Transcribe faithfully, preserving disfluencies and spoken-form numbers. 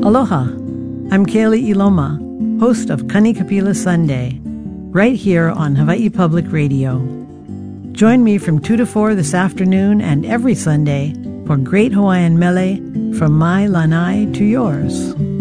Aloha, I'm Kaylee Iloma, host of Kanikapila Sunday, right here on Hawaii Public Radio. Join me from two to four this afternoon and every Sunday for Great Hawaiian Mele, from my lanai to yours.